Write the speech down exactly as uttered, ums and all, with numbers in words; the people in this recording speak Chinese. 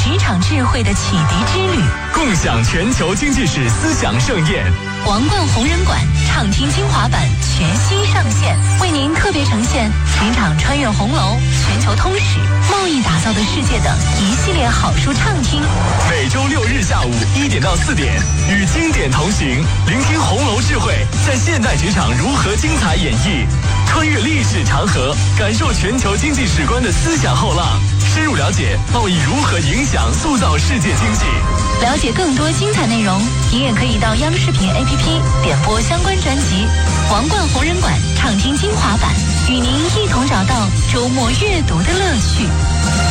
职场智慧的启迪之旅， 共享全球经济史思想盛宴。 王冠红人馆畅听精华版全新上线，为您特别呈现职场穿越红楼、全球通史、贸易打造的世界等一系列好书畅听。 每周六日下午一点到四点，与经典同行，聆听红楼智慧在现代职场如何精彩演绎，穿越历史长河，感受全球经济史观的思想后浪，深入了解贸易如何影响塑造世界经济。 了解更多精彩内容，您也可以到央视频 A P P 点播相关专辑《王冠红人馆畅听精华版》，与您一同找到周末阅读的乐趣。